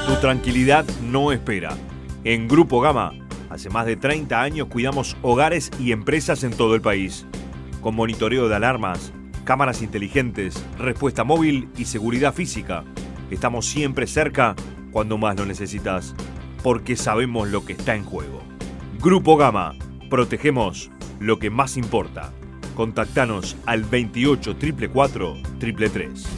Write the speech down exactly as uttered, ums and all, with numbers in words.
Tu tranquilidad no espera. En Grupo Gama, hace más de treinta años cuidamos hogares y empresas en todo el país. Con monitoreo de alarmas, cámaras inteligentes, respuesta móvil y seguridad física. Estamos siempre cerca cuando más lo necesitas, porque sabemos lo que está en juego. Grupo Gama, protegemos lo que más importa. Contactanos al veintiocho cuatrocientos cuarenta y cuatro tres tres tres.